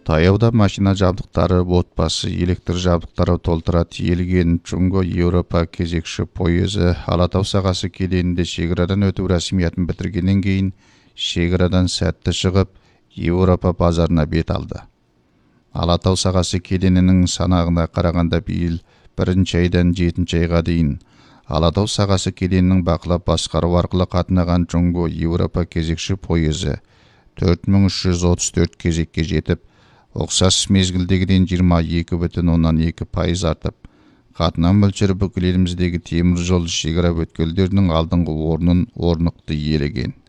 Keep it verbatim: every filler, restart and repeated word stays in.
Таяуда машина жабдықтары, отбасы, электр жабдықтары толтыра тиелген Чунго Еуропа кезекші пойызы Алатау сағасы кеденінде шекарадан өту рәсімиятын бітіргеннен кейін шекарадан сәтті шығып Еуропа базарына бет алды. Алатау сағасы кеденінің санағына қарағанда биыл бірінші айдан жетінші айға дейін Алатау сағасы кеденінің бақылап басқару арқылы қатынаған Чунго Еуропа кезекші пойызы төрт мың үш жүз отыз төрт кезекке жетіп, ұқсас мезгілдегіден жиырма екі бүтін оннан екі пайыз артып, қатынау мөлшері бүкіл еліміздегі темір жол шекара өткелдерінің алдыңғы орнын орнықты иелеген.